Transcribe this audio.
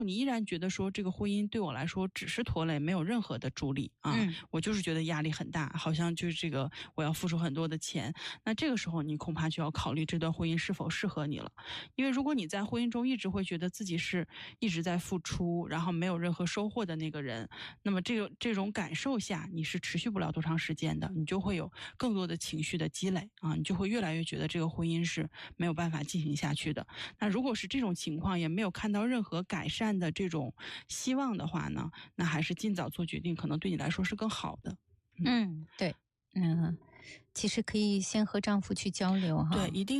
你依然觉得说这个婚姻对我来说只是拖累，没有任何的助力啊，我就是觉得压力很大，好像就是这个我要付出很多的钱，那这个时候你恐怕就要考虑这段婚姻是否适合你了。因为如果你在婚姻中一直会觉得自己是一直在付出，然后没有任何收获的那个人，那么这种感受下你是持续不了多长时间的，你就会有更多的情绪的积累啊，你就会越来越觉得这个婚姻是没有办法进行下去的。那如果是这种情况，也没有看到任何改善的这种希望的话呢，那还是尽早做决定，可能对你来说是更好的。 对，其实可以先和丈夫去交流哈。 对，一定